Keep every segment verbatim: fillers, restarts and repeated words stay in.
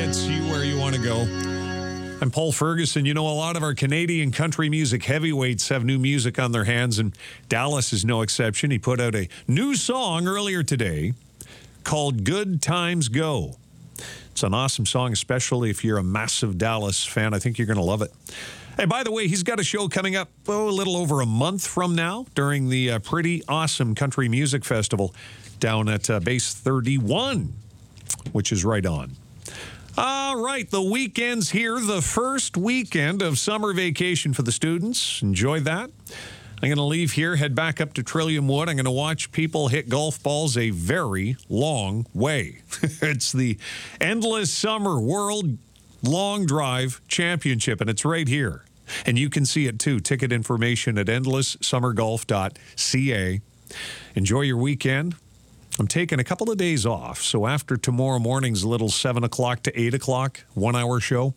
gets you where you want to go. I'm Paul Ferguson. You know, a lot of our Canadian country music heavyweights have new music on their hands, and Dallas is no exception. He put out a new song earlier today called Good Times Go. It's an awesome song, especially if you're a massive Dallas fan. I think you're going to love it. Hey, by the way, he's got a show coming up oh, a little over a month from now during the uh, pretty awesome Country Music Festival down at uh, Base thirty-one, which is right on. All right, the weekend's here, the first weekend of summer vacation for the students. Enjoy that. I'm going to leave here, head back up to Trillium Wood. I'm going to watch people hit golf balls a very long way. It's the Endless Summer World Long Drive Championship, and it's right here. And you can see it, too. Ticket information at endless summer golf dot c a. Enjoy your weekend. I'm taking a couple of days off, so after tomorrow morning's little seven o'clock to eight o'clock one-hour show,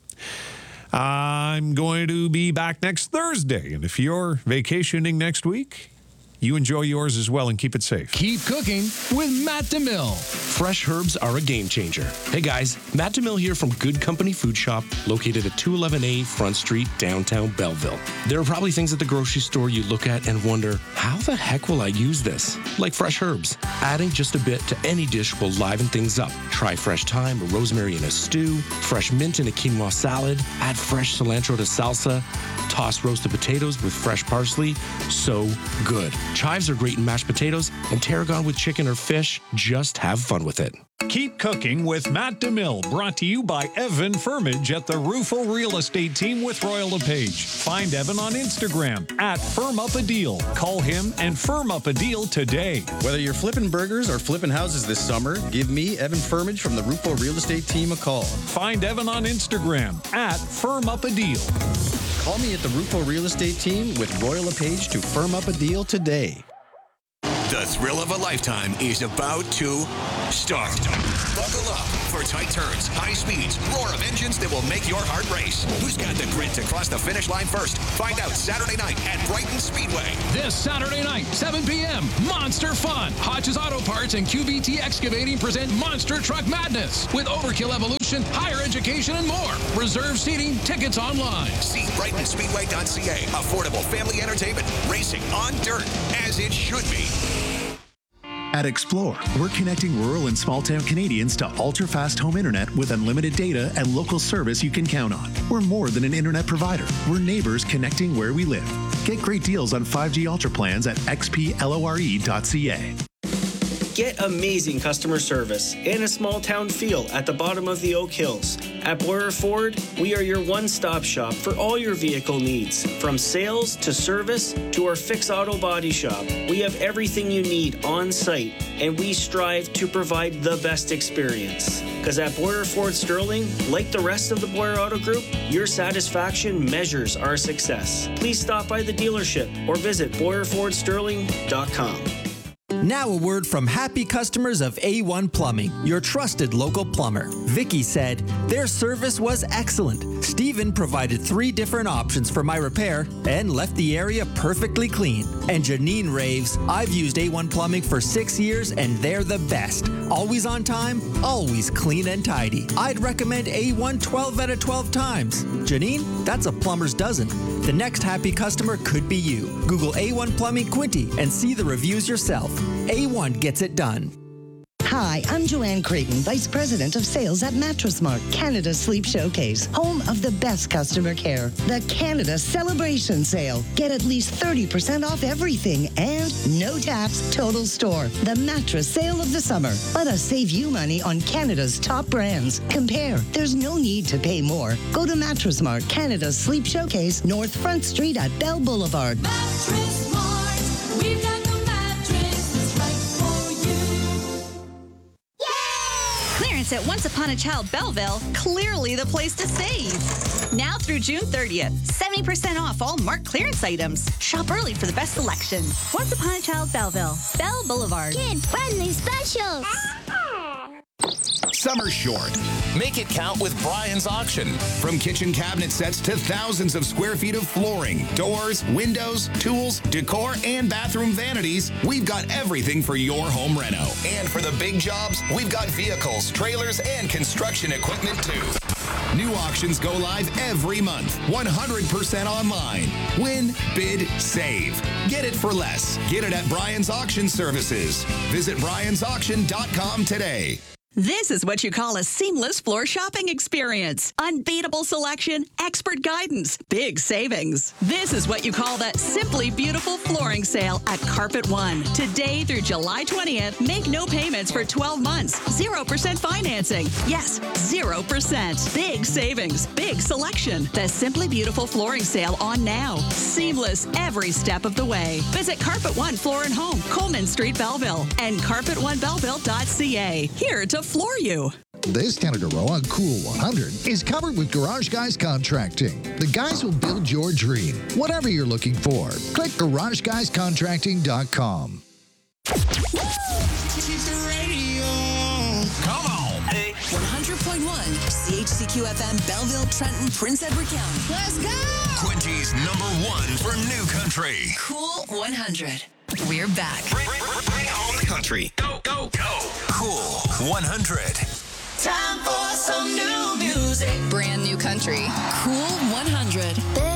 I'm going to be back next Thursday. And if you're vacationing next week, you enjoy yours as well and keep it safe. Keep cooking with Matt DeMille. Fresh herbs are a game changer. Hey guys, Matt DeMille here from Good Company Food Shop, located at two eleven A Front Street, downtown Belleville. There are probably things at the grocery store you look at and wonder, how the heck will I use this? Like fresh herbs. Adding just a bit to any dish will liven things up. Try fresh thyme or rosemary in a stew, fresh mint in a quinoa salad, add fresh cilantro to salsa, toss roasted potatoes with fresh parsley. So good. Chives are great in mashed potatoes, and tarragon with chicken or fish. Just have fun with it. Keep cooking with Matt DeMille, brought to you by Evan Firmage at the Rufo Real Estate Team with Royal LePage. Find Evan on Instagram at Firm Up a Deal. Call him and firm up a deal today. Whether you're flipping burgers or flipping houses this summer, give me, Evan Firmage from the Rufo Real Estate Team, a call. Find Evan on Instagram at Firm Up a Deal. Call me at the Rufo Real Estate Team with Royal LePage to firm up a deal today. The thrill of a lifetime is about to start. Buckle up for tight turns, high speeds, roar of engines that will make your heart race. Who's got the grit to cross the finish line first? Find out Saturday night at Brighton Speedway. This Saturday night, seven p.m., Monster Fun. Hodges Auto Parts and Q V T Excavating present Monster Truck Madness with Overkill Evolution, higher education, and more. Reserve seating, tickets online. See brighton speedway dot c a. Affordable family entertainment. Racing on dirt, as it should be. At Explore, we're connecting rural and small-town Canadians to ultra-fast home internet with unlimited data and local service you can count on. We're more than an internet provider. We're neighbors connecting where we live. Get great deals on five G Ultra plans at x p lore dot c a. Get amazing customer service and a small town feel at the bottom of the Oak Hills. At Boyer Ford, we are your one-stop shop for all your vehicle needs. From sales to service to our Fix Auto Body Shop, we have everything you need on site, and we strive to provide the best experience. Because at Boyer Ford Sterling, like the rest of the Boyer Auto Group, your satisfaction measures our success. Please stop by the dealership or visit boyer ford sterling dot com. Now a word from happy customers of A one Plumbing, your trusted local plumber. Vicky said, their service was excellent. Stephen provided three different options for my repair and left the area perfectly clean. And Janine raves, I've used A one Plumbing for six years and they're the best. Always on time, always clean and tidy. I'd recommend A one twelve out of twelve times. Janine, that's a plumber's dozen. The next happy customer could be you. Google A one Plumbing Quinte and see the reviews yourself. A one gets it done. Hi, I'm Joanne Creighton, Vice President of Sales at Mattress Mart, Canada's Sleep Showcase, home of the best customer care. The Canada Celebration Sale. Get at least thirty percent off everything and no tax, total store. The mattress sale of the summer. Let us save you money on Canada's top brands. Compare. There's no need to pay more. Go to Mattress Mart, Canada's Sleep Showcase, North Front Street at Bell Boulevard. Mattress Mart. We've got the mattress that's right for you. Clearance at Once Upon a Child Belleville, clearly the place to save. Now through June thirtieth, seventy percent off all marked clearance items. Shop early for the best selection. Once Upon a Child Belleville, Bell Boulevard. Kid-friendly specials. summer's short. Make it count with Brian's Auction. From kitchen cabinet sets to thousands of square feet of flooring, doors, windows, tools, decor, and bathroom vanities, we've got everything for your home reno. And for the big jobs, we've got vehicles, trailers, and construction equipment too. New auctions go live every month, one hundred percent online. Win, bid, save. Get it for less. Get it at Brian's Auction Services. Visit Brian's Auction dot com today. This is what you call a seamless floor shopping experience. Unbeatable selection, expert guidance, big savings. This is what you call the Simply Beautiful Flooring Sale at Carpet One. Today through July twentieth, make no payments for twelve months. zero percent financing. Yes, zero percent. Big savings, big selection. The Simply Beautiful Flooring Sale on now. Seamless every step of the way. Visit Carpet One Floor and Home, Coleman Street, Belleville, and carpet one belleville dot c a. Here to floor you. This Canada Row on Cool one hundred is covered with Garage Guys Contracting. The guys will build your dream, whatever you're looking for. Click garage guys contracting dot com. Come on. Hey. one hundred point one C H C Q F M, Belleville, Trenton, Prince Edward County. Let's go. Quincy's number one for new country. Cool one hundred. We're back. Bring, bring, bring home the country. Go, go, go. Cool one hundred. Time for some new music. Brand new country. Cool one hundred.